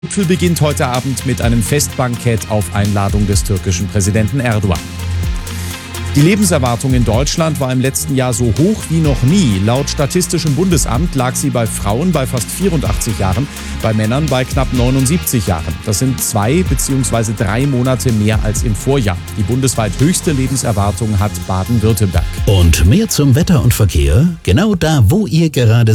Der Gipfel beginnt heute Abend mit einem Festbankett auf Einladung des türkischen Präsidenten Erdogan. Die Lebenserwartung in Deutschland war im letzten Jahr so hoch wie noch nie. Laut Statistischem Bundesamt lag sie bei Frauen bei fast 84 Jahren, bei Männern bei knapp 79 Jahren. Das sind 2 bzw. 3 Monate mehr als im Vorjahr. Die bundesweit höchste Lebenserwartung hat Baden-Württemberg. Und mehr zum Wetter und Verkehr? Genau da, wo ihr gerade